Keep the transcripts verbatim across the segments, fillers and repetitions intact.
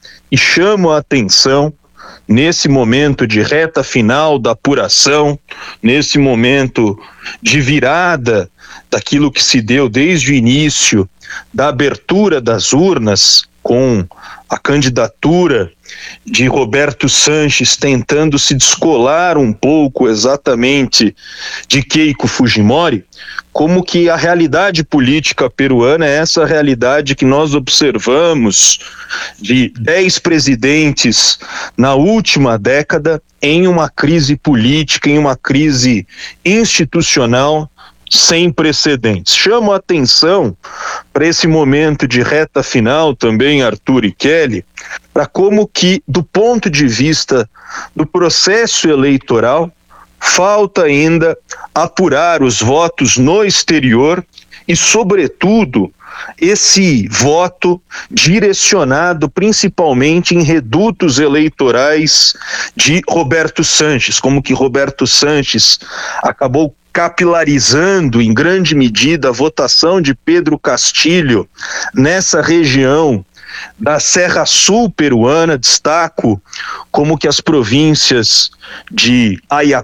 e chamo a atenção nesse momento de reta final da apuração, nesse momento de virada daquilo que se deu desde o início da abertura das urnas, com a candidatura de Roberto Sanches tentando se descolar um pouco exatamente de Keiko Fujimori, como que a realidade política peruana é essa realidade que nós observamos de dez presidentes na última década em uma crise política, em uma crise institucional sem precedentes. Chamo a atenção para esse momento de reta final também, Arthur e Kelly, para como que, do ponto de vista do processo eleitoral, falta ainda apurar os votos no exterior e, sobretudo, esse voto direcionado principalmente em redutos eleitorais de Roberto Sanches, como que Roberto Sanches acabou capilarizando em grande medida a votação de Pedro Castilho nessa região da Serra Sul peruana. Destaco como que as províncias de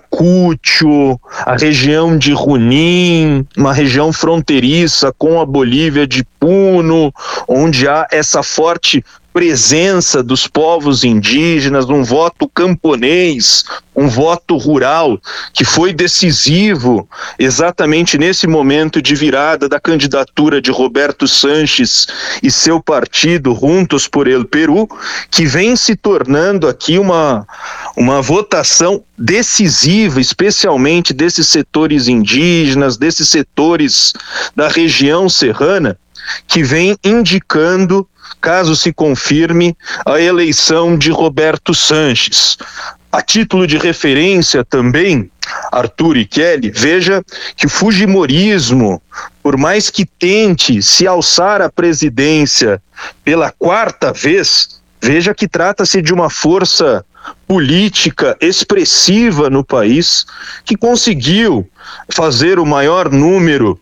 Ayacucho, a região de Junín, uma região fronteiriça com a Bolívia de Puno, onde há essa forte presença dos povos indígenas, um voto camponês, um voto rural, que foi decisivo exatamente nesse momento de virada da candidatura de Roberto Sanches e seu partido Juntos por el Perú, que vem se tornando aqui uma, uma votação decisiva, especialmente desses setores indígenas, desses setores da região serrana, que vem indicando, caso se confirme, a eleição de Roberto Sanches. A título de referência também, Arthur e Kelly, veja que o fujimorismo, por mais que tente se alçar à presidência pela quarta vez, veja que trata-se de uma força política expressiva no país, que conseguiu fazer o maior número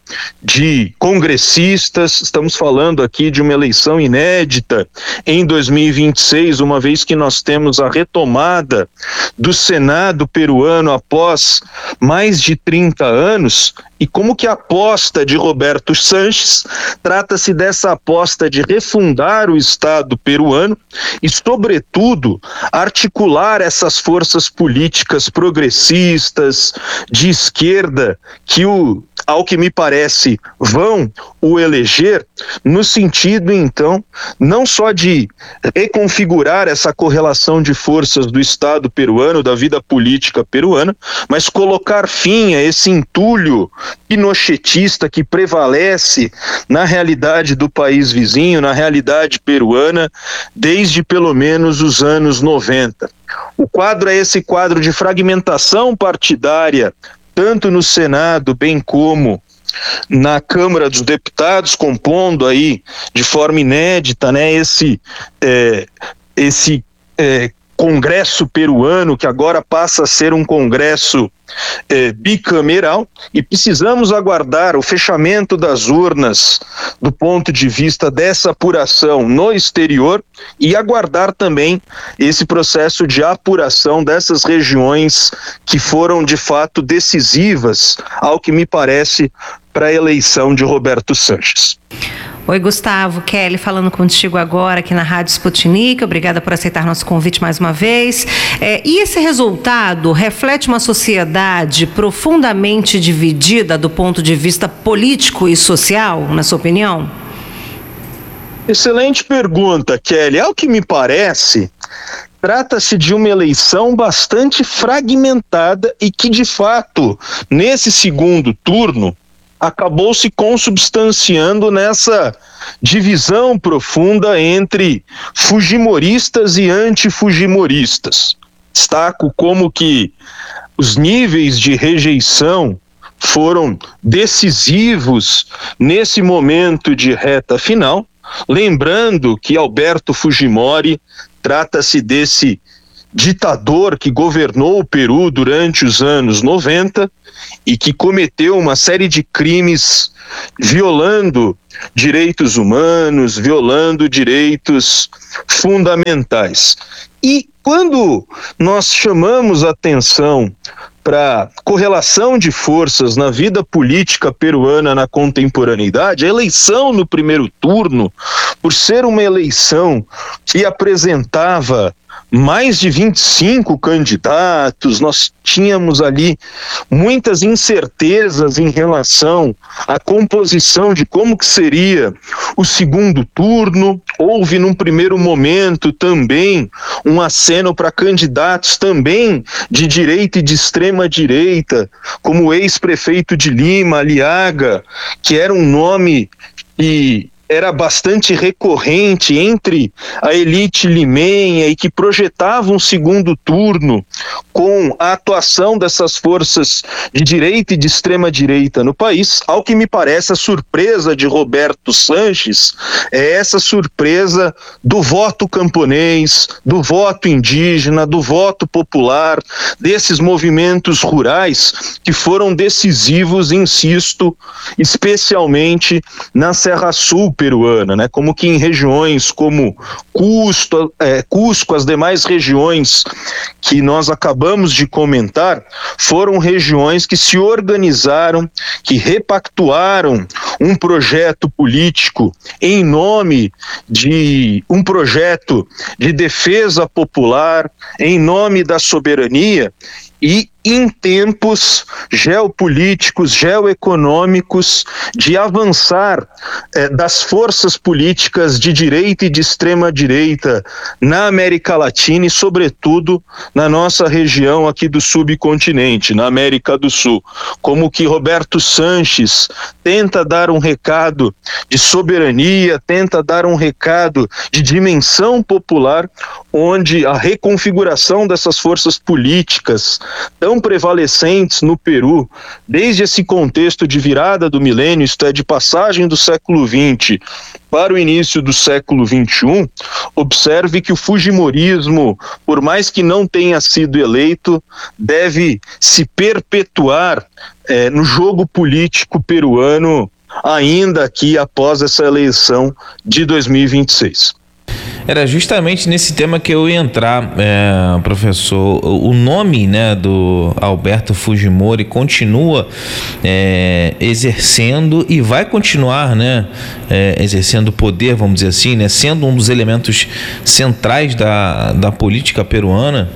de congressistas. Estamos falando aqui de uma eleição inédita em dois mil e vinte e seis, uma vez que nós temos a retomada do Senado peruano após mais de trinta anos, e como que a aposta de Roberto Sanches trata-se dessa aposta de refundar o Estado peruano e, sobretudo, articular essas forças políticas progressistas, de esquerda, que, o, ao que me parece, vão o eleger, no sentido, então, não só de reconfigurar essa correlação de forças do Estado peruano, da vida política peruana, mas colocar fim a esse entulho pinochetista que prevalece na realidade do país vizinho, na realidade peruana, desde pelo menos os anos noventa. O quadro é esse quadro de fragmentação partidária, tanto no Senado, bem como na Câmara dos Deputados, compondo aí de forma inédita, né, esse, é, esse é, Congresso peruano, que agora passa a ser um Congresso é, bicameral, e precisamos aguardar o fechamento das urnas do ponto de vista dessa apuração no exterior e aguardar também esse processo de apuração dessas regiões que foram de fato decisivas, ao que me parece, para a eleição de Roberto Sanches. Oi, Gustavo, Kelly falando contigo agora aqui na Rádio Sputnik. Obrigada por aceitar nosso convite mais uma vez. É, e esse resultado reflete uma sociedade profundamente dividida do ponto de vista político e social, na sua opinião? Excelente pergunta, Kelly. Ao que me parece, trata-se de uma eleição bastante fragmentada e que, de fato, nesse segundo turno, acabou se consubstanciando nessa divisão profunda entre fujimoristas e antifujimoristas. Destaco como que os níveis de rejeição foram decisivos nesse momento de reta final, lembrando que Alberto Fujimori trata-se desse ditador que governou o Peru durante os anos noventa e que cometeu uma série de crimes violando direitos humanos, violando direitos fundamentais. E quando nós chamamos atenção para correlação de forças na vida política peruana na contemporaneidade, a eleição no primeiro turno, por ser uma eleição que apresentava mais de vinte e cinco candidatos, nós tínhamos ali muitas incertezas em relação à composição de como que seria o segundo turno. Houve num primeiro momento também um aceno para candidatos também de direita e de extrema direita, como o ex-prefeito de Lima, Aliaga, que era um nome que era bastante recorrente entre a elite limenha e que projetava um segundo turno com a atuação dessas forças de direita e de extrema direita no país. Ao que me parece, a surpresa de Roberto Sanches é essa surpresa do voto camponês, do voto indígena, do voto popular, desses movimentos rurais que foram decisivos, insisto, especialmente na Serra Sul peruana, né? Como que em regiões como Cusco, é, Cusco, as demais regiões que nós acabamos de comentar, foram regiões que se organizaram, que repactuaram um projeto político em nome de um projeto de defesa popular, em nome da soberania, e em tempos geopolíticos, geoeconômicos, de avançar eh, das forças políticas de direita e de extrema direita na América Latina e, sobretudo, na nossa região aqui do subcontinente, na América do Sul. Como que Roberto Sanches tenta dar um recado de soberania, tenta dar um recado de dimensão popular, onde a reconfiguração dessas forças políticas tão prevalecentes no Peru, desde esse contexto de virada do milênio, isto é, de passagem do século vinte para o início do século vinte e um, observe que o fujimorismo, por mais que não tenha sido eleito, deve se perpetuar eh, no jogo político peruano ainda aqui após essa eleição de dois mil e vinte e seis. Era justamente nesse tema que eu ia entrar, é, professor. O nome, né, do Alberto Fujimori continua é, exercendo e vai continuar, né, é, exercendo poder, vamos dizer assim, né, sendo um dos elementos centrais da, da política peruana.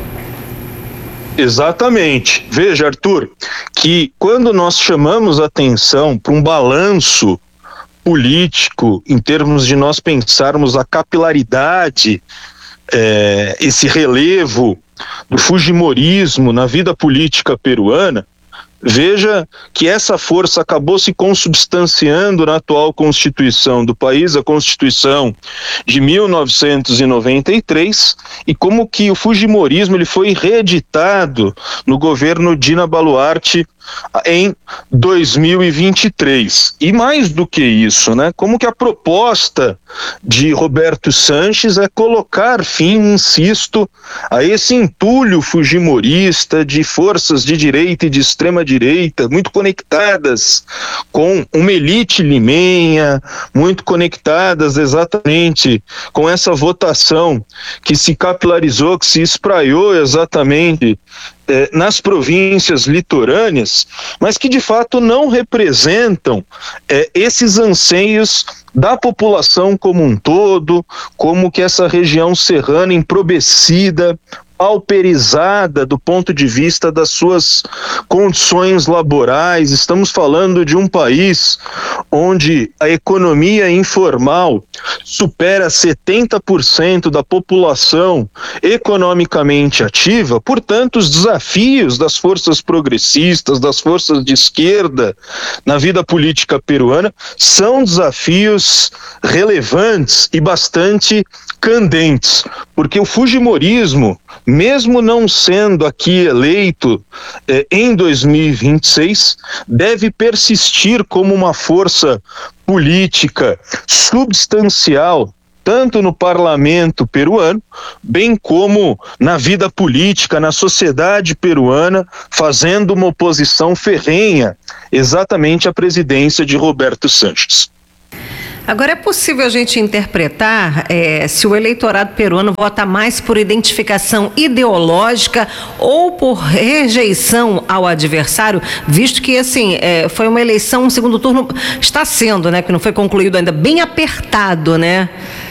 Exatamente. Veja, Arthur, que quando nós chamamos atenção para um balanço político, em termos de nós pensarmos a capilaridade, é, esse relevo do fujimorismo na vida política peruana, veja que essa força acabou se consubstanciando na atual Constituição do país, a Constituição de mil novecentos e noventa e três, e como que o fujimorismo ele foi reeditado no governo Dina Boluarte em dois mil e vinte e três. E mais do que isso, né? Como que a proposta de Roberto Sanches é colocar fim, insisto, a esse entulho fujimorista de forças de direita e de extrema direita, muito conectadas com uma elite limenha, muito conectadas exatamente com essa votação que se capilarizou, que se espraiou exatamente Eh, nas províncias litorâneas, mas que de fato não representam eh, esses anseios da população como um todo, como que essa região serrana empobrecida, pauperizada do ponto de vista das suas condições laborais. Estamos falando de um país onde a economia informal supera setenta por cento da população economicamente ativa. Portanto, os desafios das forças progressistas, das forças de esquerda na vida política peruana são desafios relevantes e bastante candentes, porque o fujimorismo, mesmo não sendo aqui eleito eh, em dois mil e vinte e seis, deve persistir como uma força política substancial, tanto no parlamento peruano, bem como na vida política, na sociedade peruana, fazendo uma oposição ferrenha exatamente à presidência de Roberto Sanches. Agora, é possível a gente interpretar é, se o eleitorado peruano vota mais por identificação ideológica ou por rejeição ao adversário, visto que, assim, é, foi uma eleição, um segundo turno, está sendo, né, que não foi concluído ainda, bem apertado, né?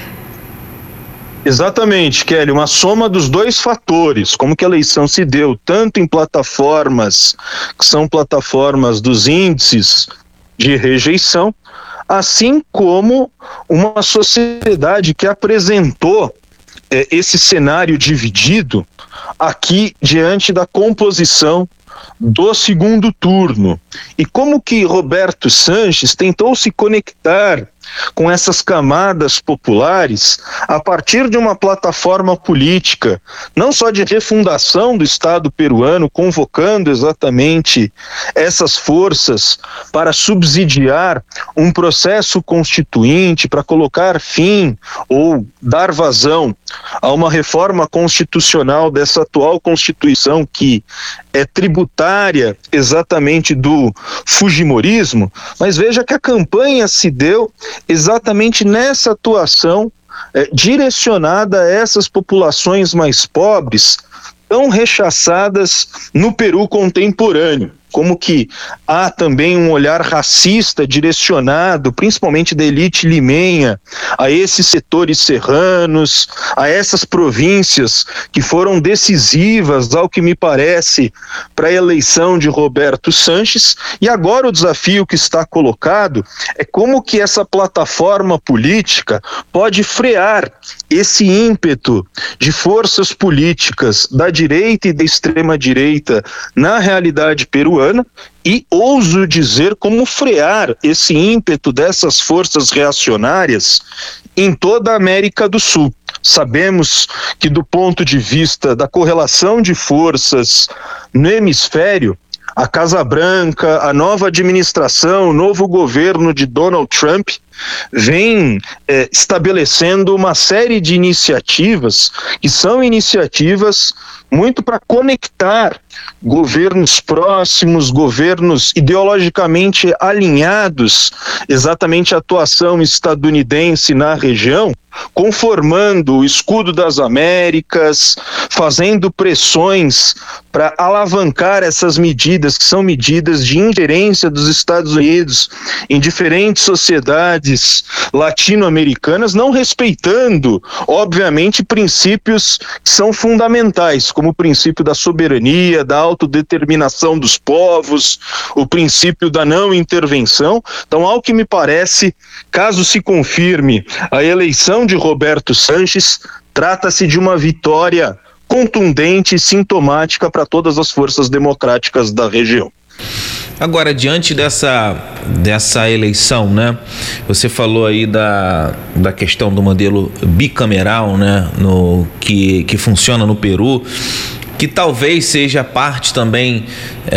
Exatamente, Kelly, uma soma dos dois fatores, como que a eleição se deu, tanto em plataformas, que são plataformas dos índices de rejeição, assim como uma sociedade que apresentou eh, esse cenário dividido aqui diante da composição do segundo turno. E como que Roberto Sanches tentou se conectar com essas camadas populares a partir de uma plataforma política, não só de refundação do Estado peruano, convocando exatamente essas forças para subsidiar um processo constituinte, para colocar fim ou dar vazão a uma reforma constitucional dessa atual Constituição que é tributária exatamente do fujimorismo, mas veja que a campanha se deu exatamente nessa atuação é, direcionada a essas populações mais pobres, tão rechaçadas no Peru contemporâneo. Como que há também um olhar racista direcionado, principalmente da elite limenha, a esses setores serranos, a essas províncias que foram decisivas, ao que me parece, para a eleição de Roberto Sanches. E agora o desafio que está colocado é como que essa plataforma política pode frear esse ímpeto de forças políticas da direita e da extrema-direita na realidade peruana, e ouso dizer como frear esse ímpeto dessas forças reacionárias em toda a América do Sul. Sabemos que, do ponto de vista da correlação de forças no hemisfério, a Casa Branca, a nova administração, o novo governo de Donald Trump vem eh, estabelecendo uma série de iniciativas que são iniciativas muito para conectar governos próximos, governos ideologicamente alinhados, exatamente à atuação estadunidense na região, conformando o escudo das Américas, fazendo pressões para alavancar essas medidas, que são medidas de ingerência dos Estados Unidos em diferentes sociedades latino-americanas, não respeitando, obviamente, princípios que são fundamentais, como o princípio da soberania, da autodeterminação dos povos, o princípio da não intervenção. Então, ao que me parece, caso se confirme a eleição de Roberto Sanches, trata-se de uma vitória contundente e sintomática para todas as forças democráticas da região. Agora, diante dessa, dessa eleição, né? Você falou aí da, da questão do modelo bicameral, né? No, que, que funciona no Peru, que talvez seja parte também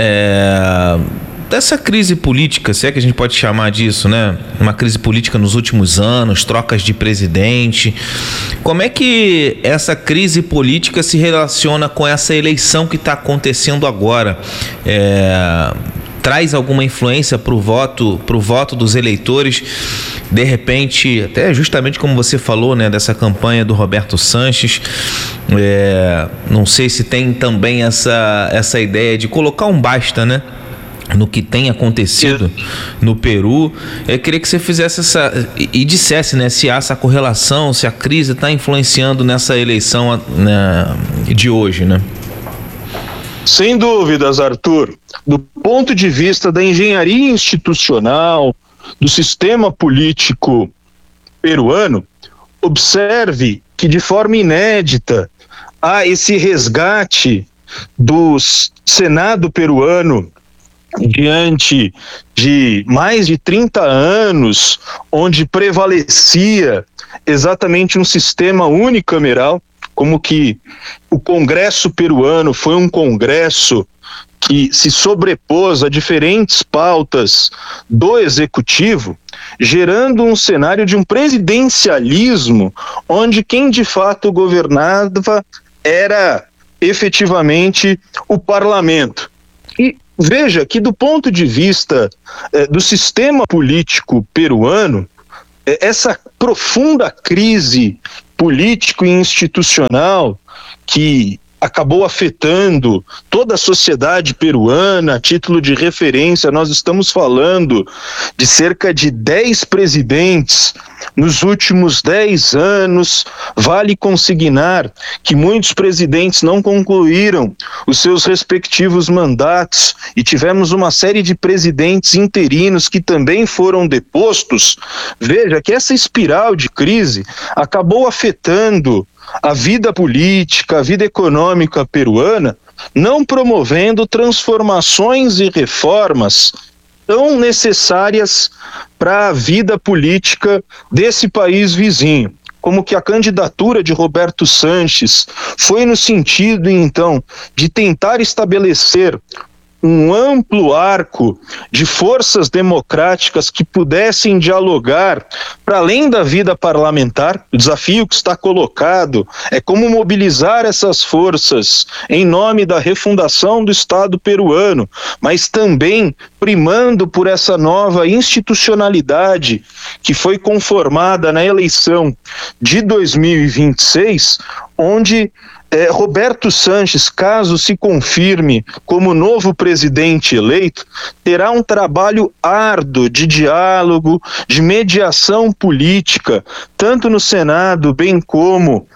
é, dessa crise política, se é que a gente pode chamar disso, né? Uma crise política nos últimos anos, trocas de presidente. Como é que essa crise política se relaciona com essa eleição que está acontecendo agora? É, traz alguma influência para o voto, para o voto dos eleitores? De repente, até justamente como você falou, né, dessa campanha do Roberto Sanches, é, não sei se tem também essa, essa ideia de colocar um basta, né, no que tem acontecido no Peru. Eu queria que você fizesse essa e, e dissesse, né, se há essa correlação, se a crise está influenciando nessa eleição, né, de hoje, né? Sem dúvidas, Arthur. Do ponto de vista da engenharia institucional, do sistema político peruano, observe que de forma inédita há esse resgate do Senado peruano diante de mais de trinta anos, onde prevalecia exatamente um sistema unicameral, como que o Congresso peruano foi um congresso que se sobrepôs a diferentes pautas do executivo, gerando um cenário de um presidencialismo onde quem de fato governava era efetivamente o parlamento. E veja que, do ponto de vista eh, do sistema político peruano, essa profunda crise político e institucional que acabou afetando toda a sociedade peruana. A título de referência, nós estamos falando de cerca de dez presidentes nos últimos dez anos. Vale consignar que muitos presidentes não concluíram os seus respectivos mandatos e tivemos uma série de presidentes interinos que também foram depostos. Veja que essa espiral de crise acabou afetando a vida política, a vida econômica peruana, não promovendo transformações e reformas tão necessárias para a vida política desse país vizinho. Como que a candidatura de Roberto Sanches foi no sentido, então, de tentar estabelecer um amplo arco de forças democráticas que pudessem dialogar para além da vida parlamentar. O desafio que está colocado é como mobilizar essas forças em nome da refundação do Estado peruano, mas também primando por essa nova institucionalidade que foi conformada na eleição de dois mil e vinte e seis, onde É, Roberto Sanches, caso se confirme como novo presidente eleito, terá um trabalho árduo de diálogo, de mediação política, tanto no Senado bem como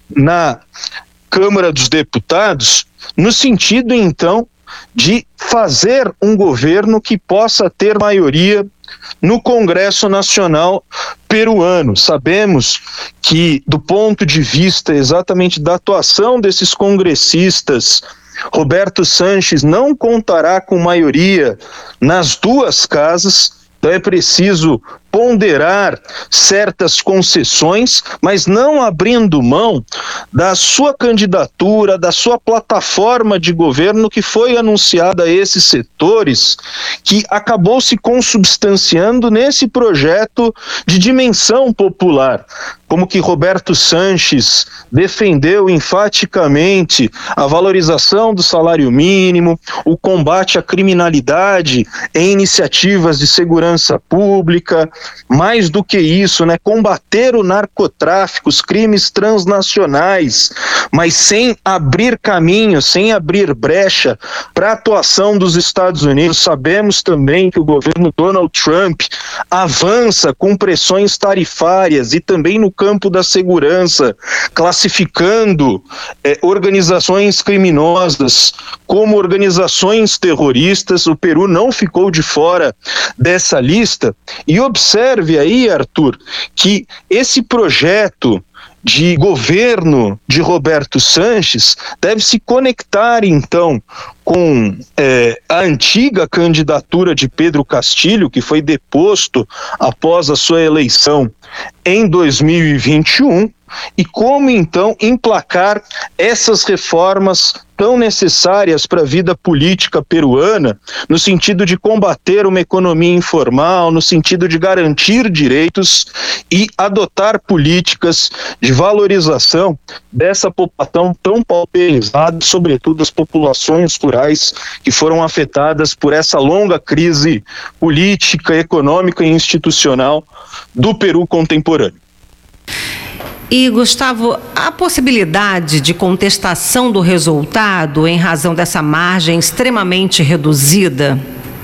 na Câmara dos Deputados, no sentido, então, de fazer um governo que possa ter maioria no Congresso Nacional peruano. Sabemos que, do ponto de vista exatamente da atuação desses congressistas, Roberto Sanches não contará com maioria nas duas casas, então é preciso ponderar certas concessões, mas não abrindo mão da sua candidatura, da sua plataforma de governo que foi anunciada a esses setores, que acabou se consubstanciando nesse projeto de dimensão popular. Como que Roberto Sanches defendeu enfaticamente a valorização do salário mínimo, o combate à criminalidade em iniciativas de segurança pública. Mais do que isso, né, combater o narcotráfico, os crimes transnacionais, mas sem abrir caminho, sem abrir brecha para a atuação dos Estados Unidos. Sabemos também que o governo Donald Trump avança com pressões tarifárias e também no campo da segurança, classificando eh, organizações criminosas como organizações terroristas. O Peru não ficou de fora dessa lista. E observe aí, Arthur, que esse projeto de governo de Roberto Sanches deve se conectar, então, com eh, a antiga candidatura de Pedro Castilho, que foi deposto após a sua eleição em dois mil e vinte e um, e como, então, emplacar essas reformas tão necessárias para a vida política peruana, no sentido de combater uma economia informal, no sentido de garantir direitos e adotar políticas de valorização dessa população tão pauperizada, sobretudo as populações rurais que foram afetadas por essa longa crise política, econômica e institucional do Peru contemporâneo. E, Gustavo, a possibilidade de contestação do resultado em razão dessa margem extremamente reduzida?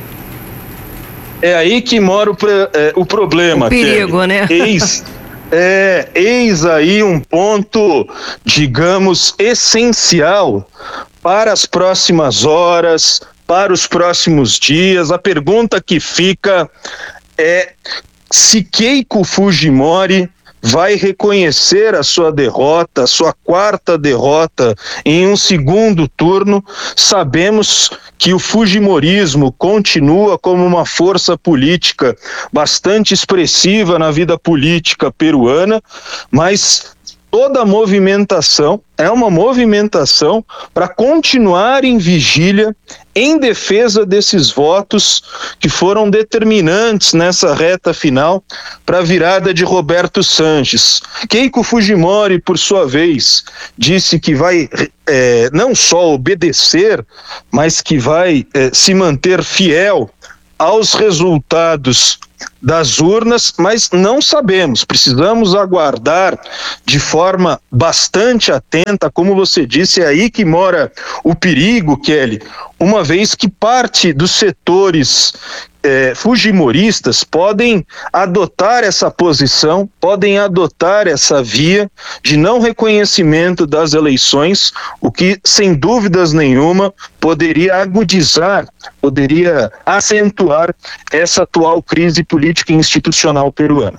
É aí que mora o, é, o problema. O perigo, Kelly. Né? Eis, é, eis aí um ponto, digamos, essencial para as próximas horas, para os próximos dias. A pergunta que fica é se Keiko Fujimori vai reconhecer a sua derrota, a sua quarta derrota em um segundo turno. Sabemos que o fujimorismo continua como uma força política bastante expressiva na vida política peruana, mas toda a movimentação é uma movimentação para continuar em vigília em defesa desses votos que foram determinantes nessa reta final para a virada de Roberto Sanches. Keiko Fujimori, por sua vez, disse que vai é, não só obedecer, mas que vai é, se manter fiel aos resultados das urnas, mas não sabemos, precisamos aguardar de forma bastante atenta, como você disse, é aí que mora o perigo, Kelly, uma vez que parte dos setores eh, fujimoristas podem adotar essa posição, podem adotar essa via de não reconhecimento das eleições, o que, sem dúvidas nenhuma, poderia agudizar, poderia acentuar essa atual crise política e institucional peruana.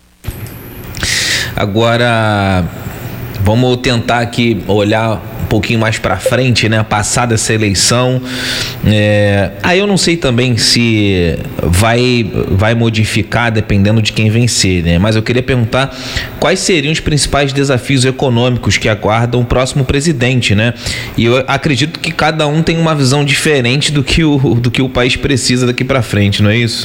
Agora, vamos tentar aqui olhar um pouquinho mais para frente, né? Passada essa eleição, é, aí eu não sei também se vai, vai modificar dependendo de quem vencer, né? Mas eu queria perguntar quais seriam os principais desafios econômicos que aguardam o próximo presidente, né? E eu acredito que cada um tem uma visão diferente do que o, do que o país precisa daqui para frente, não é isso?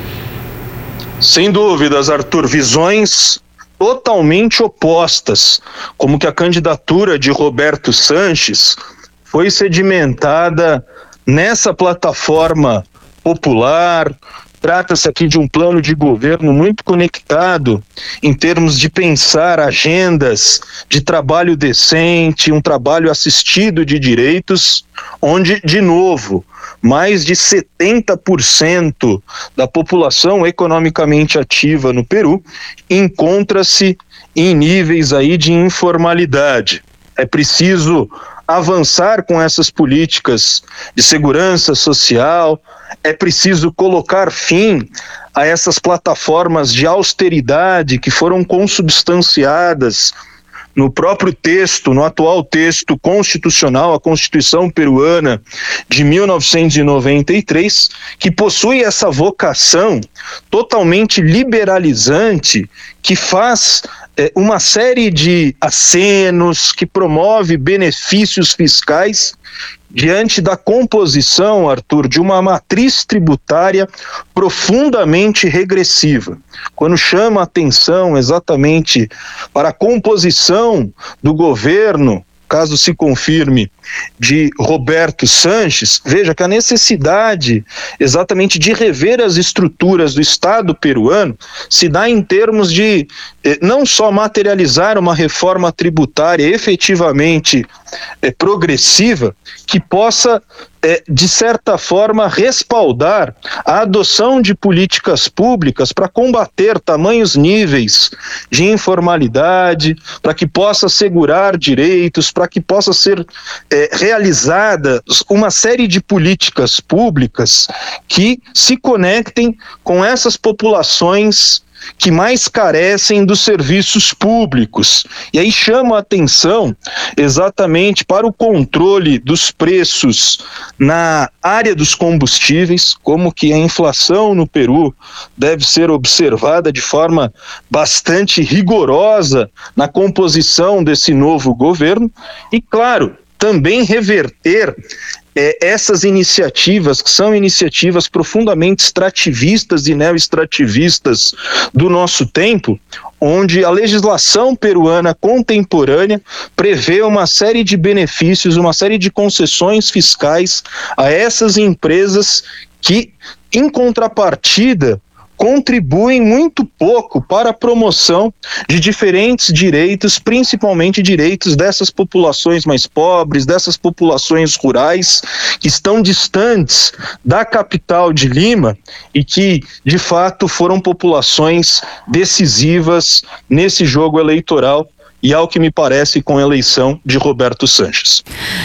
Sem dúvidas, Arthur, visões totalmente opostas, como que a candidatura de Roberto Sanches foi sedimentada nessa plataforma popular. Trata-se aqui de um plano de governo muito conectado em termos de pensar agendas de trabalho decente, um trabalho assistido de direitos, onde, de novo, mais de setenta por cento da população economicamente ativa no Peru encontra-se em níveis aí de informalidade. É preciso avançar com essas políticas de segurança social, é preciso colocar fim a essas plataformas de austeridade que foram consubstanciadas no próprio texto, no atual texto constitucional, a Constituição peruana de mil novecentos e noventa e três, que possui essa vocação totalmente liberalizante, que faz é, uma série de acenos, que promove benefícios fiscais diante da composição, Arthur, de uma matriz tributária profundamente regressiva. Quando chama a atenção exatamente para a composição do governo, caso se confirme, de Roberto Sanches, veja que a necessidade exatamente de rever as estruturas do Estado peruano se dá em termos de eh, não só materializar uma reforma tributária efetivamente eh, progressiva, que possa, eh, de certa forma, respaldar a adoção de políticas públicas para combater tamanhos níveis de informalidade, para que possa assegurar direitos, para que possa ser é, realizada uma série de políticas públicas que se conectem com essas populações que mais carecem dos serviços públicos. E aí chama a atenção exatamente para o controle dos preços na área dos combustíveis, como que a inflação no Peru deve ser observada de forma bastante rigorosa na composição desse novo governo e, claro, também reverter É, essas iniciativas, que são iniciativas profundamente extrativistas e neo-extrativistas do nosso tempo, onde a legislação peruana contemporânea prevê uma série de benefícios, uma série de concessões fiscais a essas empresas que, em contrapartida, contribuem muito pouco para a promoção de diferentes direitos, principalmente direitos dessas populações mais pobres, dessas populações rurais, que estão distantes da capital de Lima e que, de fato, foram populações decisivas nesse jogo eleitoral e, ao que me parece, com a eleição de Roberto Sanches.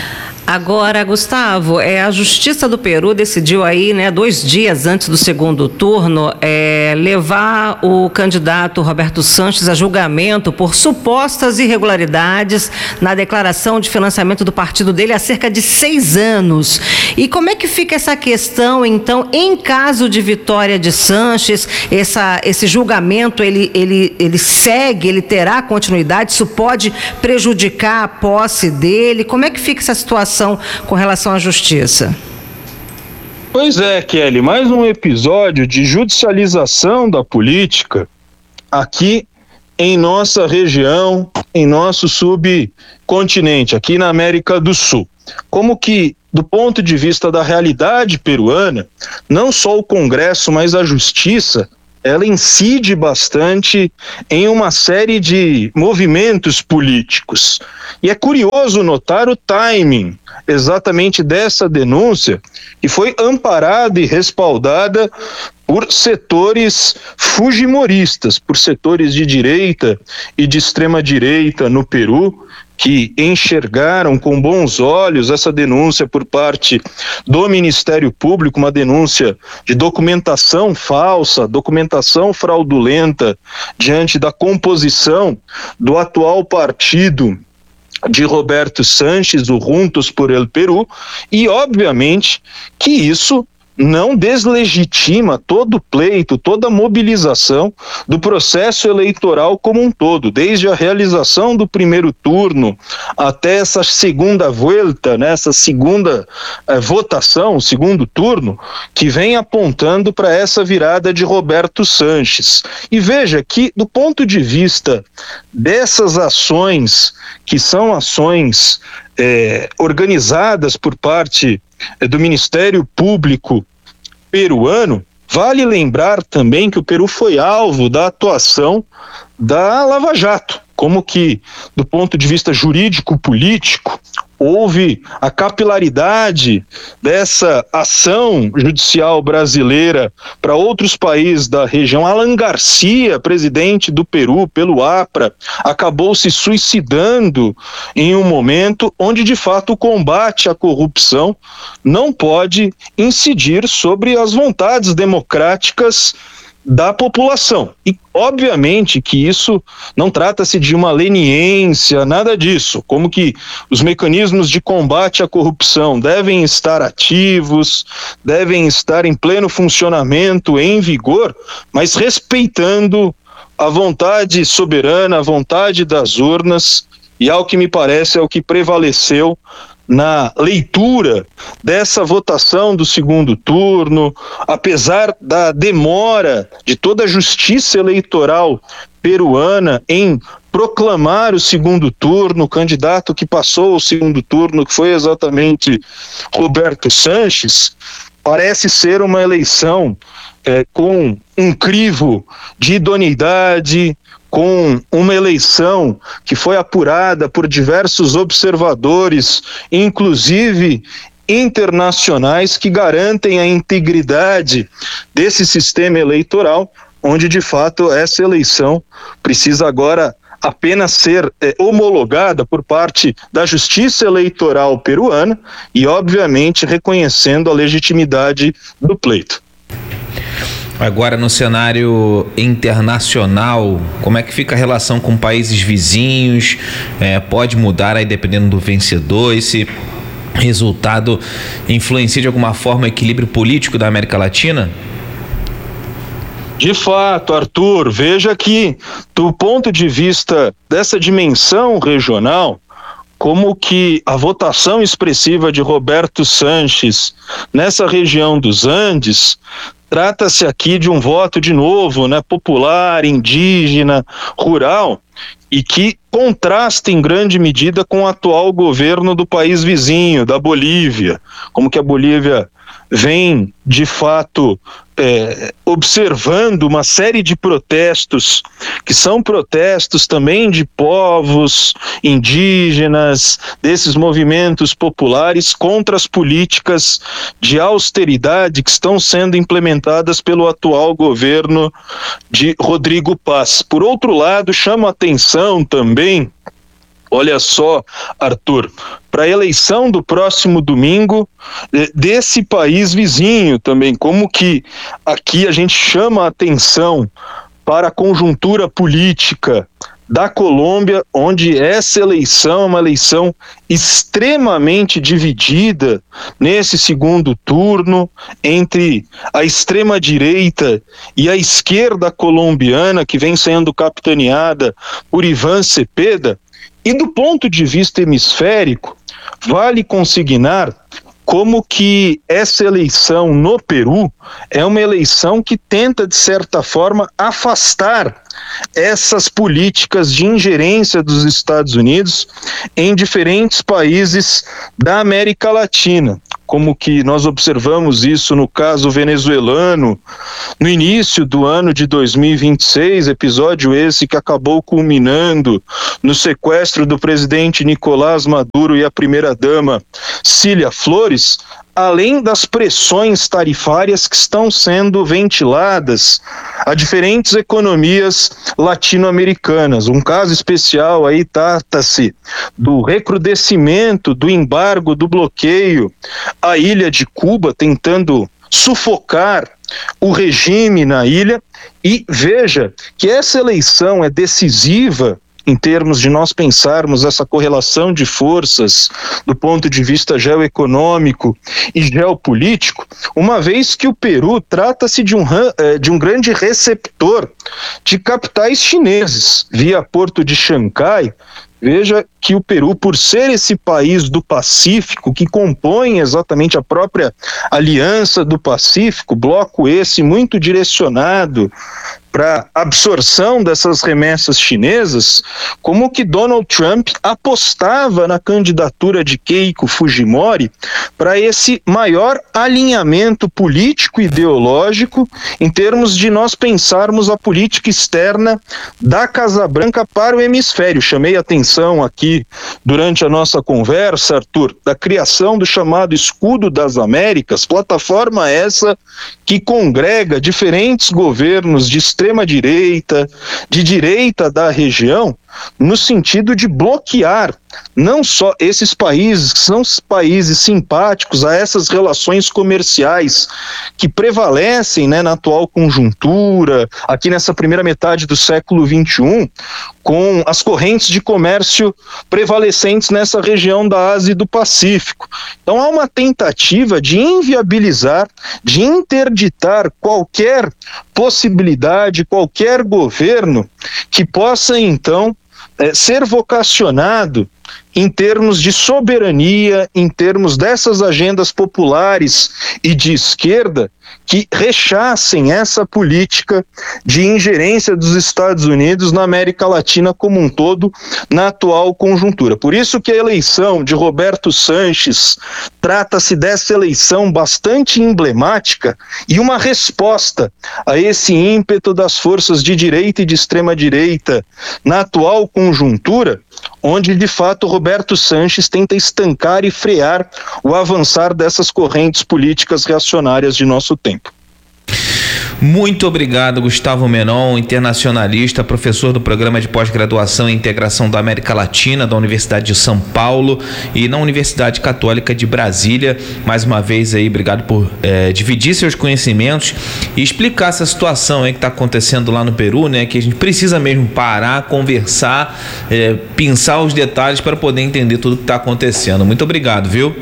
Agora, Gustavo, é, a Justiça do Peru decidiu aí, né, dois dias antes do segundo turno, é, levar o candidato Roberto Sanches a julgamento por supostas irregularidades na declaração de financiamento do partido dele há cerca de seis anos. E como é que fica essa questão, então, em caso de vitória de Sanches, essa, esse julgamento, ele, ele, ele segue, ele terá continuidade, isso pode prejudicar a posse dele? Como é que fica essa situação com relação à justiça? Pois é, Kelly, mais um episódio de judicialização da política aqui em nossa região, em nosso subcontinente, aqui na América do Sul. Como que do ponto de vista da realidade peruana, não só o Congresso, mas a Justiça, ela incide bastante em uma série de movimentos políticos. E é curioso notar o timing exatamente dessa denúncia, que foi amparada e respaldada por setores fujimoristas, por setores de direita e de extrema-direita no Peru, que enxergaram com bons olhos essa denúncia por parte do Ministério Público, uma denúncia de documentação falsa, documentação fraudulenta diante da composição do atual partido de Roberto Sanches, o Juntos por el Peru, e obviamente que isso não deslegitima todo o pleito, toda a mobilização do processo eleitoral como um todo, desde a realização do primeiro turno até essa segunda volta, né, essa segunda eh, votação, segundo turno, que vem apontando para essa virada de Roberto Sanches. E veja que, do ponto de vista dessas ações, que são ações eh, organizadas por parte eh, do Ministério Público peruano, vale lembrar também que o Peru foi alvo da atuação da Lava Jato, como que, do ponto de vista jurídico-político, houve a capilaridade dessa ação judicial brasileira para outros países da região. Alan Garcia, presidente do Peru, pelo APRA, acabou se suicidando em um momento onde, de fato, o combate à corrupção não pode incidir sobre as vontades democráticas da população. E obviamente que isso não trata-se de uma leniência, nada disso, como que os mecanismos de combate à corrupção devem estar ativos, devem estar em pleno funcionamento, em vigor, mas respeitando a vontade soberana, a vontade das urnas, e ao que me parece é o que prevaleceu na leitura dessa votação do segundo turno, apesar da demora de toda a justiça eleitoral peruana em proclamar o segundo turno, o candidato que passou o segundo turno, que foi exatamente Roberto Sanches, parece ser uma eleição é, com um crivo de idoneidade, com uma eleição que foi apurada por diversos observadores, inclusive internacionais, que garantem a integridade desse sistema eleitoral, onde de fato essa eleição precisa agora apenas ser é, homologada por parte da Justiça Eleitoral peruana e, obviamente, reconhecendo a legitimidade do pleito. Agora, no cenário internacional, como é que fica a relação com países vizinhos? É, pode mudar aí dependendo do vencedor? Esse resultado influencia de alguma forma o equilíbrio político da América Latina? De fato, Arthur, veja que, do ponto de vista dessa dimensão regional, como que a votação expressiva de Roberto Sanches nessa região dos Andes, trata-se aqui de um voto, de novo, né, popular, indígena, rural, e que contrasta em grande medida com o atual governo do país vizinho, da Bolívia, como que a Bolívia vem, de fato, é, observando uma série de protestos, que são protestos também de povos indígenas, desses movimentos populares contra as políticas de austeridade que estão sendo implementadas pelo atual governo de Rodrigo Paz. Por outro lado, chama a atenção também, olha só, Arthur, para a eleição do próximo domingo desse país vizinho também, como que aqui a gente chama a atenção para a conjuntura política da Colômbia, onde essa eleição é uma eleição extremamente dividida nesse segundo turno entre a extrema-direita e a esquerda colombiana, que vem sendo capitaneada por Iván Cepeda. E do ponto de vista hemisférico, vale consignar como que essa eleição no Peru é uma eleição que tenta, de certa forma, afastar essas políticas de ingerência dos Estados Unidos em diferentes países da América Latina, como que nós observamos isso no caso venezuelano, no início do ano de dois mil e vinte e seis, episódio esse que acabou culminando no sequestro do presidente Nicolás Maduro e a primeira-dama Cília Flores, além das pressões tarifárias que estão sendo ventiladas a diferentes economias latino-americanas. Um caso especial aí trata-se do recrudescimento do embargo, do bloqueio à ilha de Cuba, tentando sufocar o regime na ilha. E veja que essa eleição é decisiva em termos de nós pensarmos essa correlação de forças do ponto de vista geoeconômico e geopolítico, uma vez que o Peru trata-se de um, de um grande receptor de capitais chineses, via Porto de Xangai. Veja que o Peru, por ser esse país do Pacífico, que compõe exatamente a própria Aliança do Pacífico, bloco esse muito direcionado para absorção dessas remessas chinesas, como que Donald Trump apostava na candidatura de Keiko Fujimori para esse maior alinhamento político e ideológico em termos de nós pensarmos a política externa da Casa Branca para o hemisfério. Chamei a atenção aqui durante a nossa conversa, Arthur, da criação do chamado Escudo das Américas, plataforma essa que congrega diferentes governos de extrema-direita, de direita da região, no sentido de bloquear não só esses países, que são países simpáticos a essas relações comerciais que prevalecem, né, na atual conjuntura, aqui nessa primeira metade do século vinte e um, com as correntes de comércio prevalecentes nessa região da Ásia e do Pacífico. Então há uma tentativa de inviabilizar, de interditar qualquer possibilidade, qualquer governo que possa então é, ser vocacionado em termos de soberania, em termos dessas agendas populares e de esquerda que rechassem essa política de ingerência dos Estados Unidos na América Latina como um todo, na atual conjuntura. Por isso que a eleição de Roberto Sanches trata-se dessa eleição bastante emblemática e uma resposta a esse ímpeto das forças de direita e de extrema-direita na atual conjuntura, onde de fato Roberto Sanches tenta estancar e frear o avançar dessas correntes políticas reacionárias de nosso tempo. Muito obrigado, Gustavo Menon, internacionalista, professor do Programa de Pós-Graduação em Integração da América Latina da Universidade de São Paulo e na Universidade Católica de Brasília. Mais uma vez aí, obrigado por é, dividir seus conhecimentos e explicar essa situação aí que está acontecendo lá no Peru, né? Que a gente precisa mesmo parar, conversar, é, pensar os detalhes para poder entender tudo que está acontecendo. Muito obrigado, viu?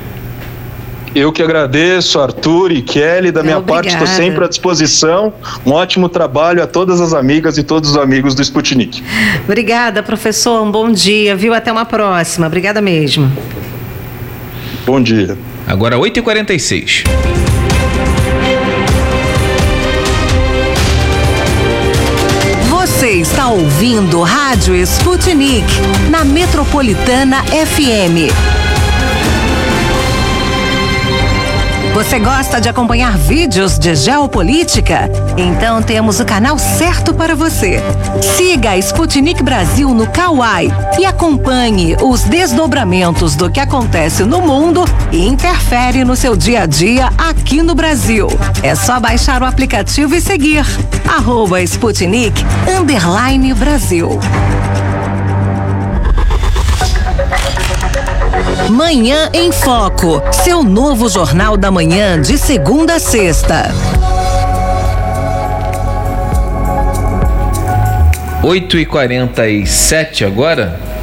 Eu que agradeço, Arthur e Kelly, da minha Obrigada. parte estou sempre à disposição. Um ótimo trabalho a todas as amigas e todos os amigos do Sputnik. Obrigada, professor, um bom dia, viu? Até uma próxima, obrigada mesmo. Bom dia. Agora oito e quarenta e seis. Você está ouvindo Rádio Sputnik, na Metropolitana F M. Você gosta de acompanhar vídeos de geopolítica? Então temos o canal certo para você. Siga a Sputnik Brasil no Kawai e acompanhe os desdobramentos do que acontece no mundo e interfere no seu dia a dia aqui no Brasil. É só baixar o aplicativo e seguir arroba Sputnik underline Brasil. Manhã em Foco, seu novo jornal da manhã de segunda a sexta. oito e quarenta e sete agora.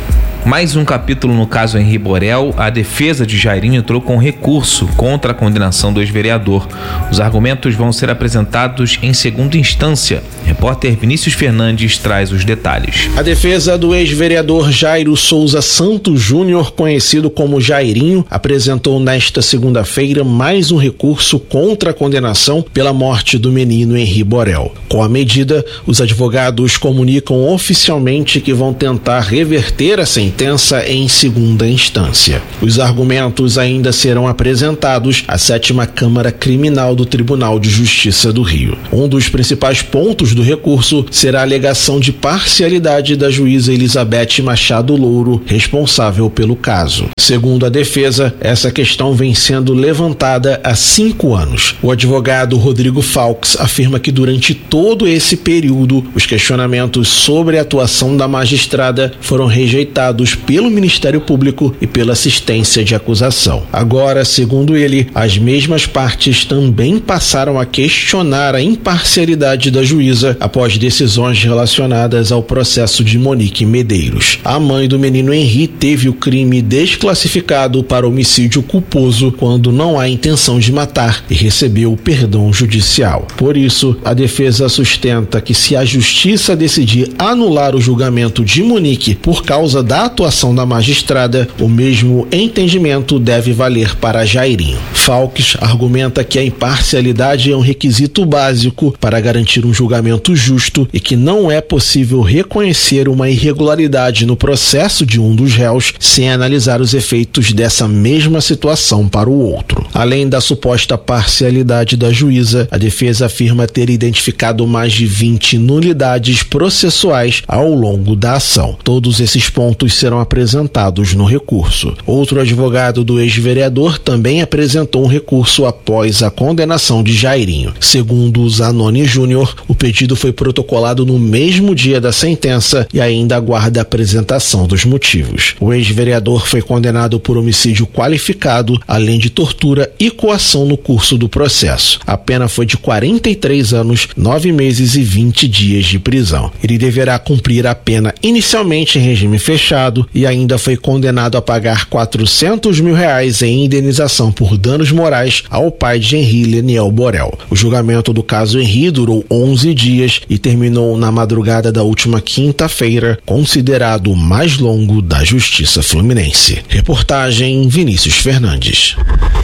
Mais um capítulo no caso Henri Borel. A defesa de Jairinho entrou com recurso contra a condenação do ex-vereador. Os argumentos vão ser apresentados em segunda instância. Repórter Vinícius Fernandes traz os detalhes. A defesa do ex-vereador Jairo Souza Santos Júnior, conhecido como Jairinho, apresentou nesta segunda-feira mais um recurso contra a condenação pela morte do menino Henri Borel. Com a medida, os advogados comunicam oficialmente que vão tentar reverter a sentença em segunda instância. Os argumentos ainda serão apresentados à sétima Câmara Criminal do Tribunal de Justiça do Rio. Um dos principais pontos do recurso será a alegação de parcialidade da juíza Elizabeth Machado Louro, responsável pelo caso. Segundo a defesa, essa questão vem sendo levantada há cinco anos. O advogado Rodrigo Faux afirma que durante todo esse período, os questionamentos sobre a atuação da magistrada foram rejeitados pelo Ministério Público e pela assistência de acusação. Agora, segundo ele, as mesmas partes também passaram a questionar a imparcialidade da juíza após decisões relacionadas ao processo de Monique Medeiros. A mãe do menino Henri teve o crime desclassificado para homicídio culposo quando não há intenção de matar e recebeu perdão judicial. Por isso, a defesa sustenta que se a justiça decidir anular o julgamento de Monique por causa da atuação da magistrada, o mesmo entendimento deve valer para Jairinho. Faux argumenta que a imparcialidade é um requisito básico para garantir um julgamento justo e que não é possível reconhecer uma irregularidade no processo de um dos réus sem analisar os efeitos dessa mesma situação para o outro. Além da suposta parcialidade da juíza, a defesa afirma ter identificado mais de vinte nulidades processuais ao longo da ação. Todos esses pontos serão apresentados no recurso. Outro advogado do ex-vereador também apresentou um recurso após a condenação de Jairinho. Segundo Zanoni Júnior, o pedido foi protocolado no mesmo dia da sentença e ainda aguarda a apresentação dos motivos. O ex-vereador foi condenado por homicídio qualificado, além de tortura e coação no curso do processo. A pena foi de quarenta e três anos, nove meses e vinte dias de prisão. Ele deverá cumprir a pena inicialmente em regime fechado e ainda foi condenado a pagar quatrocentos mil reais em indenização por danos morais ao pai de Henri, Leniel Borel. O julgamento do caso Henri durou onze dias e terminou na madrugada da última quinta-feira, considerado o mais longo da Justiça Fluminense. Reportagem Vinícius Fernandes.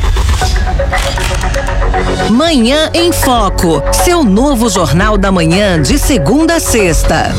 Manhã em Foco, seu novo jornal da manhã de segunda a sexta.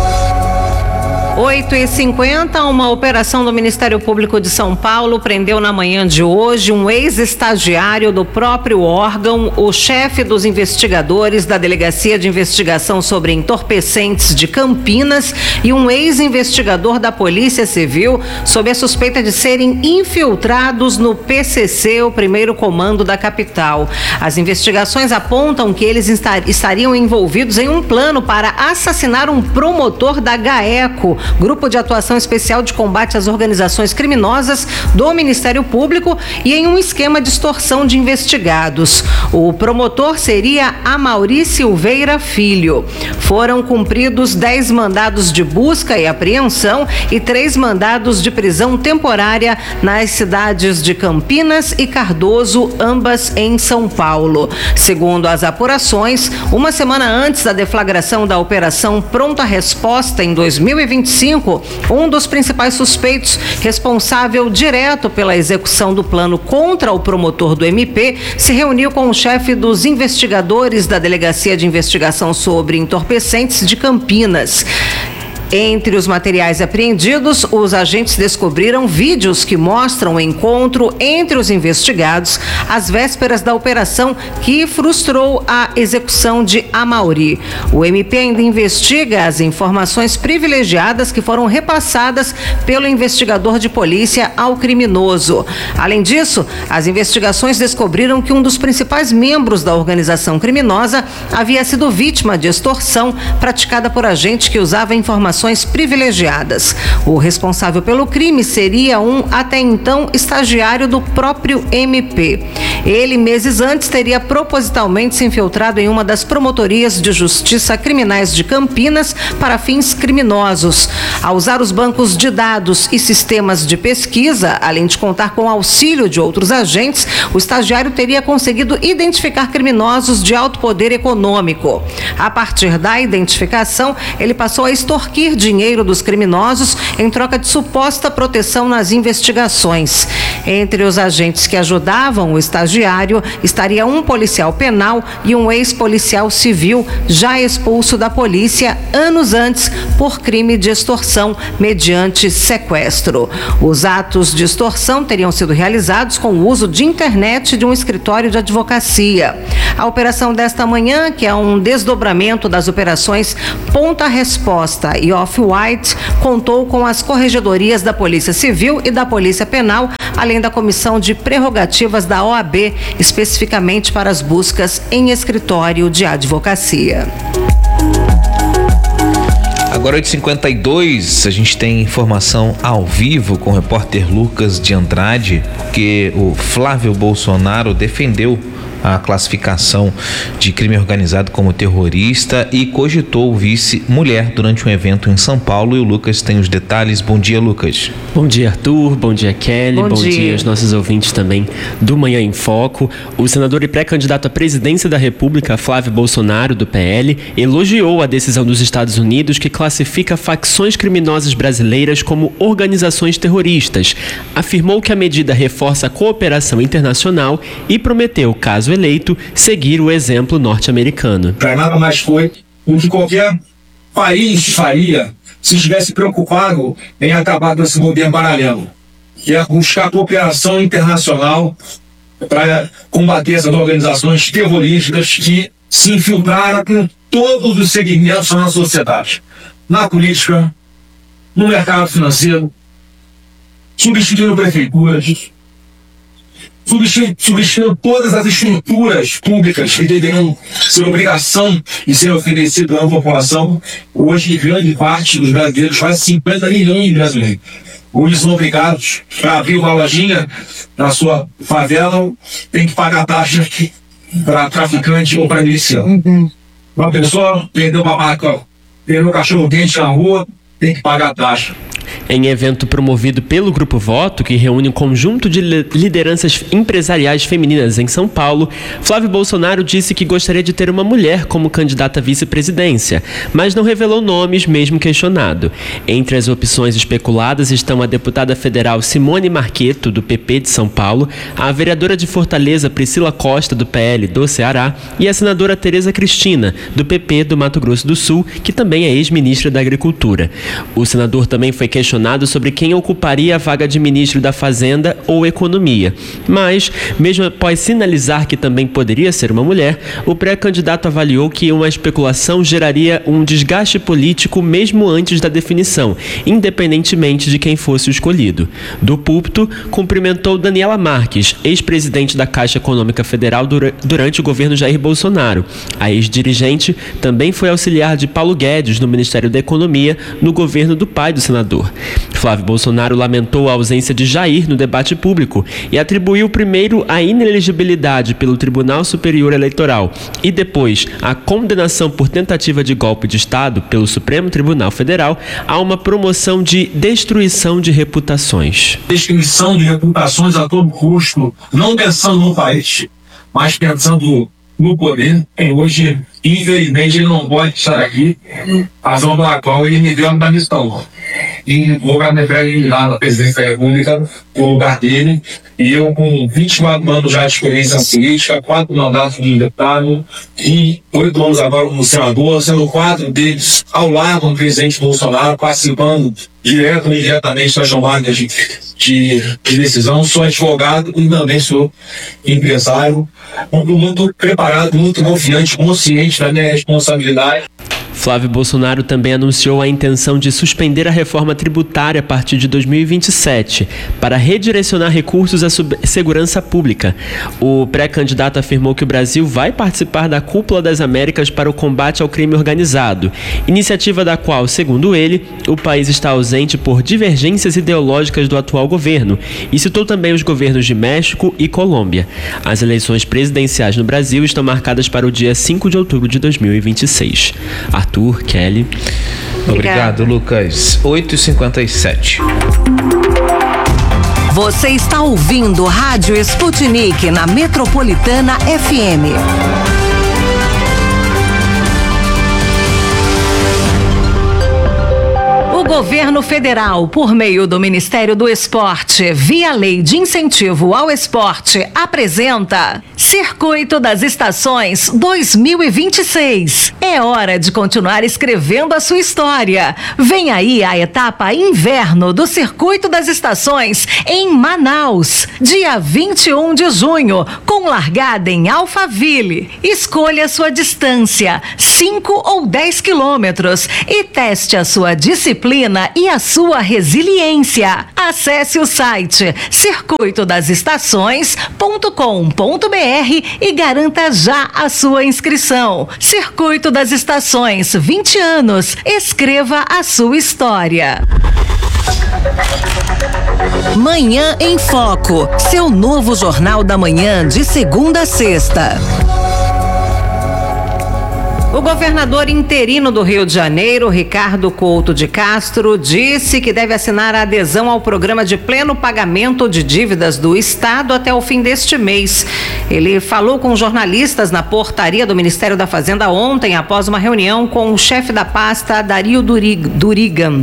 oito e cinquenta, uma operação do Ministério Público de São Paulo prendeu na manhã de hoje um ex-estagiário do próprio órgão, o chefe dos investigadores da Delegacia de Investigação sobre Entorpecentes de Campinas e um ex-investigador da Polícia Civil sob a suspeita de serem infiltrados no P C C, o primeiro comando da capital. As investigações apontam que eles estariam envolvidos em um plano para assassinar um promotor da GAECO, Grupo de Atuação Especial de Combate às Organizações Criminosas do Ministério Público, e em um esquema de extorsão de investigados. O promotor seria Amaury Silveira Filho. Foram cumpridos dez mandados de busca e apreensão e três mandados de prisão temporária nas cidades de Campinas e Cardoso, ambas em São Paulo. Segundo as apurações, uma semana antes da deflagração da Operação Pronta Resposta em dois mil e vinte e cinco, um dos principais suspeitos, responsável direto pela execução do plano contra o promotor do M P, se reuniu com o chefe dos investigadores da Delegacia de Investigação sobre Entorpecentes de Campinas. Entre os materiais apreendidos, os agentes descobriram vídeos que mostram o encontro entre os investigados às vésperas da operação que frustrou a execução de Amaury. O M P ainda investiga as informações privilegiadas que foram repassadas pelo investigador de polícia ao criminoso. Além disso, as investigações descobriram que um dos principais membros da organização criminosa havia sido vítima de extorsão praticada por agente que usava informações situações privilegiadas. O responsável pelo crime seria um, até então, estagiário do próprio M P. Ele, meses antes, teria propositalmente se infiltrado em uma das promotorias de justiça criminais de Campinas para fins criminosos. Ao usar os bancos de dados e sistemas de pesquisa, além de contar com o auxílio de outros agentes, o estagiário teria conseguido identificar criminosos de alto poder econômico. A partir da identificação, ele passou a extorquir dinheiro dos criminosos em troca de suposta proteção nas investigações. Entre os agentes que ajudavam o estagiário estaria um policial penal e um ex-policial civil já expulso da polícia anos antes por crime de extorsão mediante sequestro. Os atos de extorsão teriam sido realizados com o uso de internet de um escritório de advocacia. A operação desta manhã, que é um desdobramento das operações Ponta Resposta e Off-White, contou com as corregedorias da Polícia Civil e da Polícia Penal, além da Comissão de Prerrogativas da O A B, especificamente para as buscas em escritório de advocacia. Agora oito e cinquenta e dois, a gente tem informação ao vivo com o repórter Lucas de Andrade, que o Flávio Bolsonaro defendeu a classificação de crime organizado como terrorista e cogitou o vice-mulher durante um evento em São Paulo, e o Lucas tem os detalhes. Bom dia, Lucas. Bom dia, Arthur. Bom dia, Kelly. Bom, Bom dia. dia aos nossos ouvintes também do Manhã em Foco. O senador e pré-candidato à presidência da República, Flávio Bolsonaro, do P L, elogiou a decisão dos Estados Unidos que classifica facções criminosas brasileiras como organizações terroristas. Afirmou que a medida reforça a cooperação internacional e prometeu, caso eleito, seguir o exemplo norte-americano. Para nada mais foi o que qualquer país faria se estivesse preocupado em acabar com esse governo paralelo, que é buscar cooperação internacional para combater essas organizações terroristas que se infiltraram com todos os segmentos na sociedade, na política, no mercado financeiro, substituindo prefeituras, substituindo todas as estruturas públicas que deveriam ser obrigação de ser oferecidas à população. Hoje, grande parte dos brasileiros, quase cinquenta milhões de brasileiros, hoje são obrigados para abrir uma lojinha na sua favela, tem que pagar taxa para traficante ou para miliciano. Uhum. Uma pessoa perdeu uma marca, perdeu um cachorro-quente na rua, tem que pagar taxa. Em evento promovido pelo Grupo Voto, que reúne um conjunto de lideranças empresariais femininas em São Paulo, Flávio Bolsonaro disse que gostaria de ter uma mulher como candidata à vice-presidência, mas não revelou nomes, mesmo questionado. Entre as opções especuladas estão a deputada federal Simone Marqueto, do P P de São Paulo, a vereadora de Fortaleza Priscila Costa, do P L do Ceará, e a senadora Tereza Cristina, do P P do Mato Grosso do Sul, que também é ex-ministra da Agricultura. O senador também foi questionado sobre quem ocuparia a vaga de ministro da Fazenda ou Economia. Mas, mesmo após sinalizar que também poderia ser uma mulher, o pré-candidato avaliou que uma especulação geraria um desgaste político mesmo antes da definição, independentemente de quem fosse o escolhido. Do púlpito, cumprimentou Daniela Marques, ex-presidente da Caixa Econômica Federal durante o governo Jair Bolsonaro. A ex-dirigente também foi auxiliar de Paulo Guedes no Ministério da Economia no governo do pai do senador. Flávio Bolsonaro lamentou a ausência de Jair no debate público e atribuiu primeiro a inelegibilidade pelo Tribunal Superior Eleitoral e depois a condenação por tentativa de golpe de Estado pelo Supremo Tribunal Federal a uma promoção de destruição de reputações. Destruição de reputações a todo custo, não pensando no país, mas pensando no poder. E hoje, infelizmente, ele não pode estar aqui, razão pela qual ele me deu uma missão. E vou me lá na presidência da República, no lugar dele, e eu com vinte e quatro anos já de experiência política, quatro mandatos de deputado e oito anos agora como senador, sendo quatro deles ao lado do presidente Bolsonaro, participando direto e indiretamente das tomadas de, de, de decisão. Sou advogado e também sou empresário, muito preparado, muito confiante, consciente da minha responsabilidade. Flávio Bolsonaro também anunciou a intenção de suspender a reforma tributária a partir de dois mil e vinte e sete para redirecionar recursos à segurança pública. O pré-candidato afirmou que o Brasil vai participar da Cúpula das Américas para o combate ao crime organizado, iniciativa da qual, segundo ele, o país está ausente por divergências ideológicas do atual governo, e citou também os governos de México e Colômbia. As eleições presidenciais no Brasil estão marcadas para o dia cinco de outubro de dois mil e vinte e seis. Arthur, Kelly. Obrigado, Lucas. oito e cinquenta e sete. Você está ouvindo Rádio Sputnik na Metropolitana F M. O governo federal, por meio do Ministério do Esporte, via Lei de Incentivo ao Esporte, apresenta Circuito das Estações dois mil e vinte e seis. É hora de continuar escrevendo a sua história. Vem aí a etapa inverno do Circuito das Estações em Manaus, dia vinte e um de junho, com largada em Alphaville. Escolha sua distância, cinco ou dez quilômetros, e teste a sua disciplina e a sua resiliência. Acesse o site circuito das estações ponto com ponto br e garanta já a sua inscrição. Circuito das Estações, vinte anos. Escreva a sua história. Manhã em Foco, seu novo jornal da manhã de segunda a sexta. O governador interino do Rio de Janeiro, Ricardo Couto de Castro, disse que deve assinar a adesão ao programa de pleno pagamento de dívidas do Estado até o fim deste mês. Ele falou com jornalistas na portaria do Ministério da Fazenda ontem, após uma reunião com o chefe da pasta, Dario Durigan.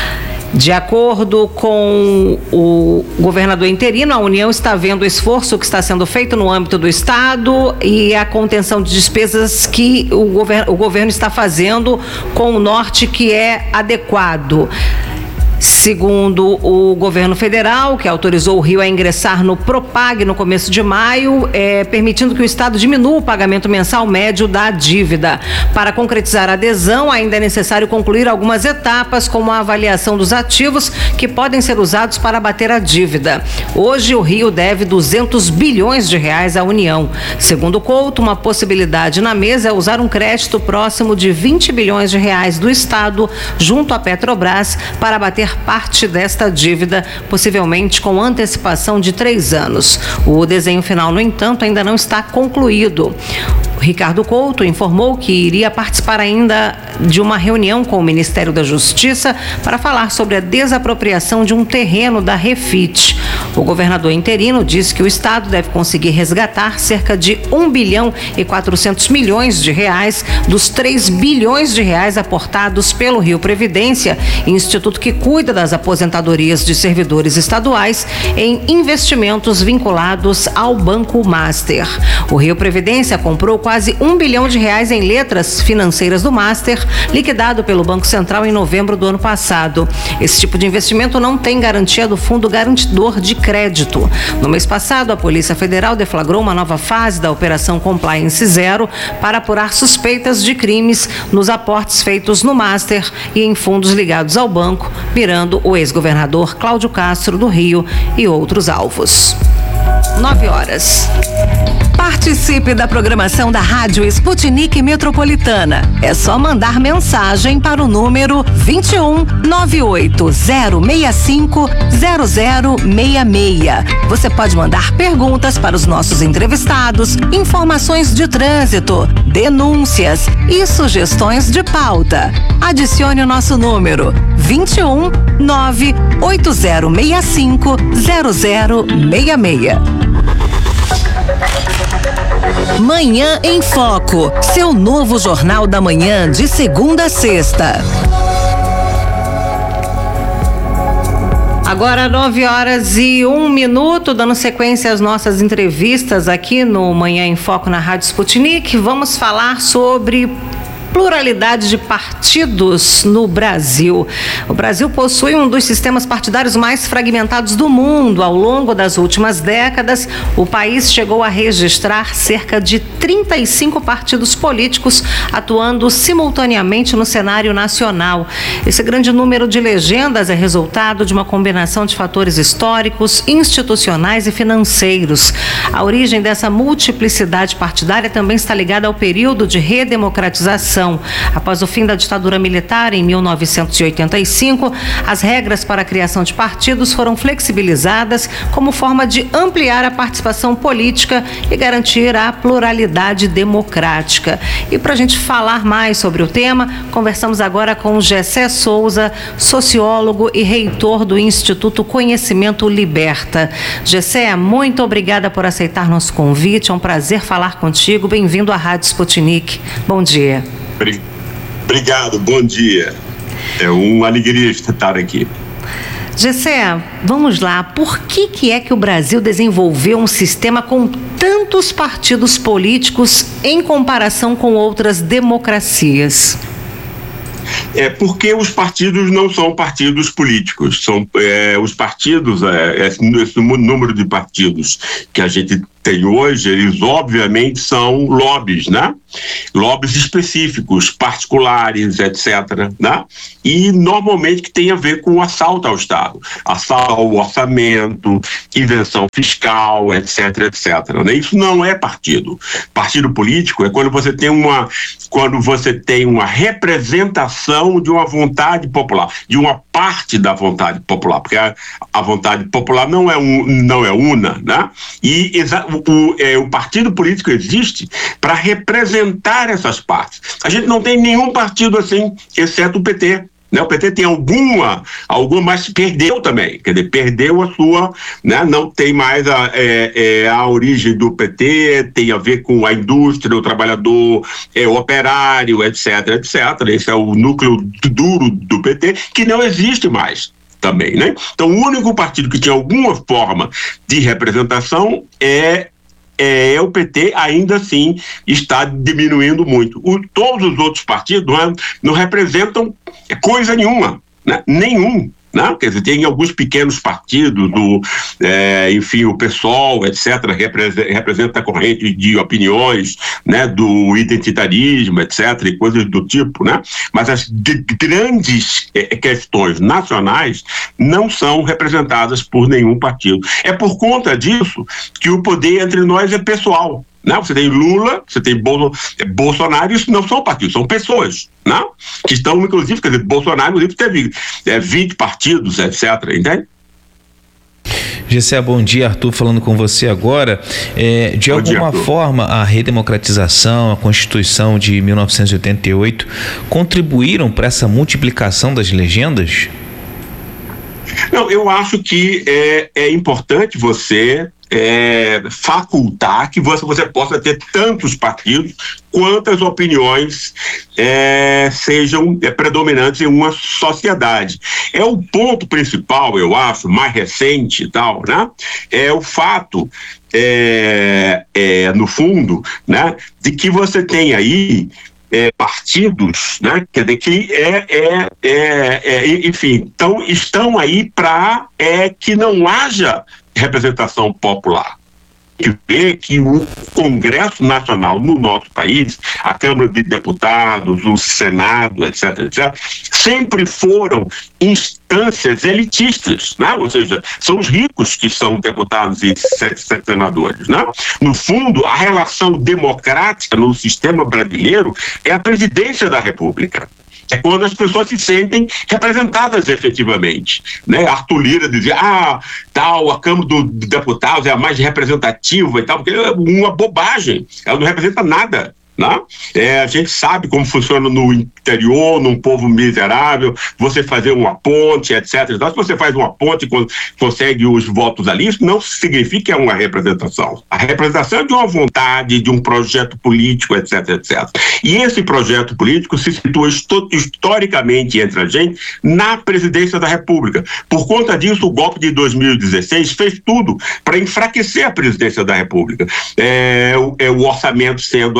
De acordo com o governador interino, a União está vendo o esforço que está sendo feito no âmbito do Estado e a contenção de despesas que o governo, o governo está fazendo com o norte, que é adequado. Segundo o governo federal, que autorizou o Rio a ingressar no Propag no começo de maio, é, permitindo que o Estado diminua o pagamento mensal médio da dívida. Para concretizar a adesão, ainda é necessário concluir algumas etapas, como a avaliação dos ativos que podem ser usados para abater a dívida. Hoje, o Rio deve duzentos bilhões de reais à União. Segundo Couto, uma possibilidade na mesa é usar um crédito próximo de vinte bilhões de reais do Estado junto à Petrobras para abater parte desta dívida, possivelmente com antecipação de três anos. O desenho final, no entanto, ainda não está concluído. Ricardo Couto informou que iria participar ainda de uma reunião com o Ministério da Justiça para falar sobre a desapropriação de um terreno da Refit. O governador interino disse que o Estado deve conseguir resgatar cerca de um bilhão e quatrocentos milhões de reais dos três bilhões de reais aportados pelo Rio Previdência, instituto que cuida das aposentadorias de servidores estaduais, em investimentos vinculados ao Banco Master. O Rio Previdência comprou quase um bilhão de reais em letras financeiras do Master, liquidado pelo Banco Central em novembro do ano passado. Esse tipo de investimento não tem garantia do Fundo Garantidor de Crédito. No mês passado, a Polícia Federal deflagrou uma nova fase da Operação Compliance Zero para apurar suspeitas de crimes nos aportes feitos no Master e em fundos ligados ao banco, mirando o ex-governador Cláudio Castro do Rio e outros alvos. Nove horas. Participe da programação da Rádio Sputnik Metropolitana. É só mandar mensagem para o número vinte e um, nove oito zero seis cinco, zero zero seis seis. Você pode mandar perguntas para os nossos entrevistados, informações de trânsito, denúncias e sugestões de pauta. Adicione o nosso número vinte e um, nove oito zero seis cinco, zero zero seis seis. Manhã em Foco, seu novo jornal da manhã de segunda a sexta. Agora nove horas e um minuto, dando sequência às nossas entrevistas aqui no Manhã em Foco na Rádio Sputnik. Vamos falar sobre pluralidade de partidos no Brasil. O Brasil possui um dos sistemas partidários mais fragmentados do mundo. Ao longo das últimas décadas, o país chegou a registrar cerca de trinta e cinco partidos políticos atuando simultaneamente no cenário nacional. Esse grande número de legendas é resultado de uma combinação de fatores históricos, institucionais e financeiros. A origem dessa multiplicidade partidária também está ligada ao período de redemocratização. Após o fim da ditadura militar, em mil novecentos e oitenta e cinco, as regras para a criação de partidos foram flexibilizadas como forma de ampliar a participação política e garantir a pluralidade democrática. E para a gente falar mais sobre o tema, conversamos agora com Gessé Souza, sociólogo e reitor do Instituto Conhecimento Liberta. Gessé, muito obrigada por aceitar nosso convite, é um prazer falar contigo. Bem-vindo à Rádio Sputnik. Bom dia. Obrigado, bom dia. É uma alegria estar aqui. Gessé, vamos lá. Por que, que é que o Brasil desenvolveu um sistema com tantos partidos políticos em comparação com outras democracias? É porque os partidos não são partidos políticos, são é, os partidos, é, esse, esse número de partidos que a gente tem hoje, eles obviamente são lobbies, né? Lobbies específicos, particulares, etcétera, né? E normalmente que tem a ver com assalto ao Estado, assalto ao orçamento, invenção fiscal, etc, etcétera, né? Isso não é partido. Partido político é quando você tem uma, quando você tem uma representação de uma vontade popular, de uma parte da vontade popular, porque a, a vontade popular não é, um, não é una, né? E exa, o, é, o partido político existe para representar essas partes. A gente não tem nenhum partido assim, exceto o P T. Né? O P T tem alguma, alguma, mas perdeu também, quer dizer, perdeu a sua, né? Não tem mais a, é, é, a origem do P T, tem a ver com a indústria, o trabalhador, é, o operário, etc, etcétera. Esse é o núcleo duro do P T, que não existe mais também, né? Então, o único partido que tinha alguma forma de representação é É, o P T, ainda assim está diminuindo muito. O, todos os outros partidos não, é, não representam coisa nenhuma, né? Nenhum. Né? Quer dizer, tem alguns pequenos partidos, do, é, enfim, o PSOL, etcétera, representa, representa a corrente de opiniões, né, do identitarismo, etcétera, e coisas do tipo, né? Mas as g- grandes é, questões nacionais não são representadas por nenhum partido. É por conta disso que o poder entre nós é pessoal. Não, você tem Lula, você tem Bol- Bolsonaro, isso não são partidos, são pessoas, não? Que estão, inclusive, quer dizer, Bolsonaro, inclusive, teve é, vinte partidos, etcétera, entende? Gessé, bom dia, Arthur falando com você agora. É, de bom alguma dia, forma, a redemocratização, a Constituição de mil novecentos e oitenta e oito contribuíram para essa multiplicação das legendas? Não, eu acho que é, é importante você é, facultar que você, você possa ter tantos partidos quantas opiniões é, sejam é, predominantes em uma sociedade. É o ponto principal, eu acho, mais recente e tal, né? É o fato, é, é, no fundo, né, de que você tem aí É, partidos, né, quer dizer, que é, é, é, é enfim, então estão aí para é, que não haja representação popular. E ver que o Congresso Nacional no nosso país, a Câmara de Deputados, o Senado, etc, etcétera, sempre foram instâncias elitistas, né? Ou seja, são os ricos que são deputados e senadores, né? No fundo, a relação democrática no sistema brasileiro é a presidência da República. É quando as pessoas se sentem representadas efetivamente, né? Arthur Lira dizia, ah, tal, a Câmara dos Deputados é a mais representativa e tal, porque é uma bobagem, ela não representa nada. Né? É, a gente sabe como funciona no interior, num povo miserável, você fazer uma ponte, etcétera. Então, se você faz uma ponte e consegue os votos ali, isso não significa que é uma representação. A representação é de uma vontade, de um projeto político, etc, etcétera. E esse projeto político se situa historicamente entre a gente na presidência da República. Por conta disso, o golpe de dois mil e dezesseis fez tudo para enfraquecer a presidência da República. É, o, é, o orçamento sendo assimilado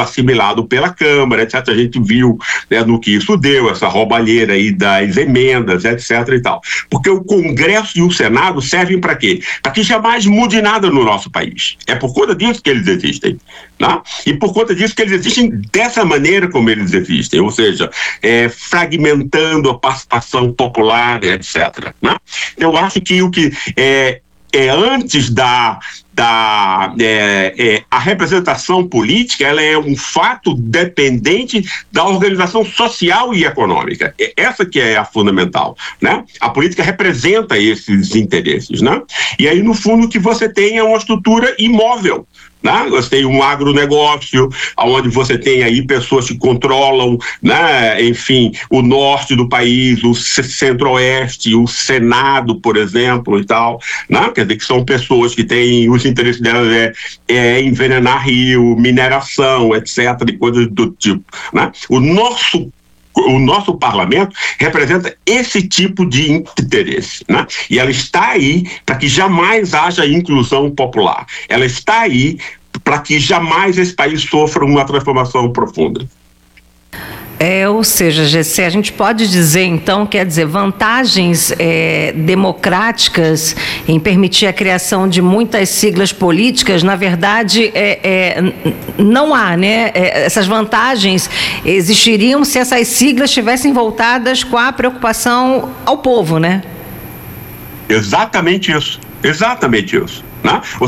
aprovado pela Câmara, etcétera. A gente viu, né, no que isso deu, essa roubalheira aí das emendas, etcétera e tal. Porque o Congresso e o Senado servem para quê? Para que jamais mude nada no nosso país. É por conta disso que eles existem, né? E por conta disso que eles existem dessa maneira como eles existem, ou seja, é, fragmentando a participação popular, etcétera. Né? Eu acho que o que é, é antes da Da, é, é, a representação política, ela é um fato dependente da organização social e econômica. É essa que é a fundamental, né? A política representa esses interesses, né? E aí, no fundo, o que você tem é uma estrutura imóvel, né? Você tem um agronegócio, onde você tem aí pessoas que controlam, né, enfim, o norte do país, o centro-oeste, o Senado, por exemplo, e tal, né? Quer dizer que são pessoas que têm os interesses delas é, é envenenar rio, mineração, etcétera, e coisas do tipo, né? O nosso O nosso parlamento representa esse tipo de interesse, né? E ela está aí para que jamais haja inclusão popular. Ela está aí para que jamais esse país sofra uma transformação profunda. É, ou seja, G C, a gente pode dizer, então, quer dizer, vantagens é, democráticas em permitir a criação de muitas siglas políticas, na verdade, é, é, não há, né? É, essas vantagens existiriam se essas siglas estivessem voltadas com a preocupação ao povo, né? Exatamente isso, exatamente isso, né?